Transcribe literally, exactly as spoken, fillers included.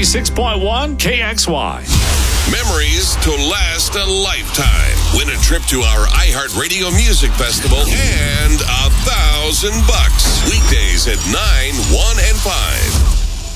ninety-six point one K X Y. Memories to last a lifetime. Win a trip to our iHeartRadio Music Festival and a thousand bucks. Weekdays at nine, one, and five.